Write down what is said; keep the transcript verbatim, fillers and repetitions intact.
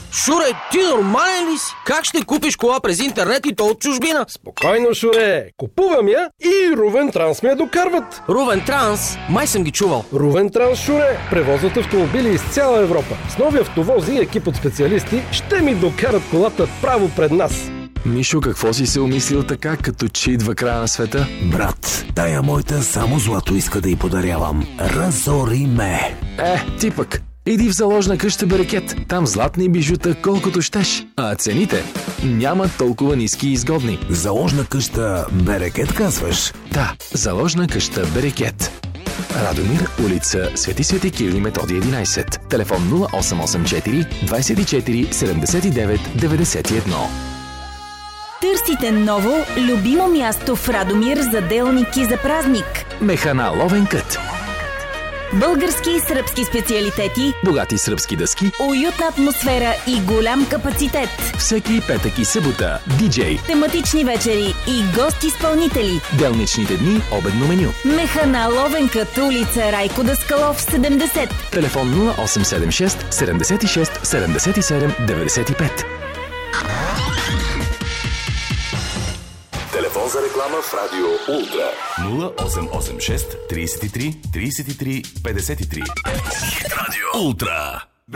Шуре, ти нормален ли си? Как ще купиш кола през интернет и то от чужбина? Спокойно, Шуре. Купувам я и Рувен Транс ме я докарват. Рувен Транс? Май съм ги чувал. Рувен Транс, Шуре. Превозват автомобили из цяла Европа. С нови автовози и екип от специалисти ще ми докарат колата право пред нас. Мишо, какво си се умислил така, като че идва края на света? Брат, тая моята само злато иска да й подарявам. Разори ме. Е, ти пък. Иди в заложна къща Берекет. Там златни бижута колкото щеш. А цените няма толкова ниски и изгодни. Заложна къща Берекет, казваш? Да, заложна къща Берекет. Радомир, улица Свети Свети Кирил и Методий единайсет. Телефон нула осем осем четири двайсет и четири седемдесет и девет деветдесет и едно. Търсите ново, любимо място в Радомир за делники за празник. Механа Ловен кът. Български и сръбски специалитети, Богати сръбски дъски, уютна атмосфера и голям капацитет. всеки петък и събота. Диджей, Тематични вечери и гост-изпълнители. делничните дни, обедно меню. Механа Ловен кът, улица Райко Даскалов, седемдесет. Телефон нула осем седем шест седемдесет и шест седемдесет и седем деветдесет и пет. Телефон за реклама в Радио Ултра. нула осем осем шест трийсет и три трийсет и три петдесет и три. Радио Ултра.